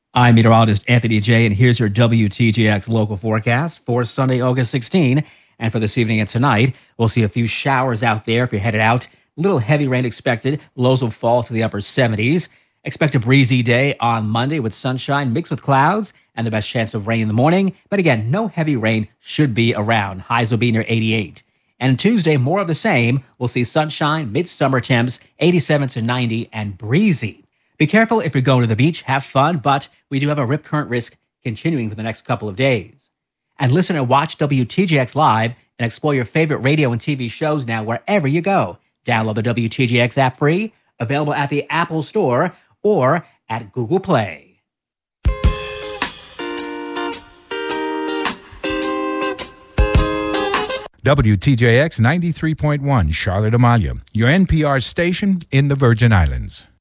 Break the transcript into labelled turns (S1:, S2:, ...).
S1: I'm meteorologist Anthony J, and here's your WTJX local forecast for Sunday, August 16. And for this evening and tonight, we'll see a few showers out there if you're headed out. Little heavy rain expected. Lows will fall to the upper 70s. Expect a breezy day on Monday with sunshine mixed with clouds and the best chance of rain in the morning. But again, no heavy rain should be around. Highs will be near 88. And Tuesday, more of the same. We'll see sunshine, midsummer temps, 87 to 90, and breezy. Be careful if you're going to the beach, have fun, but we do have a rip current risk continuing for the next couple of days. And listen and watch WTJX Live and explore your favorite radio and TV shows now wherever you go. Download the WTJX app free, available at the Apple Store or at Google Play.
S2: WTJX 93.1 Charlotte Amalia, your NPR station in the Virgin Islands.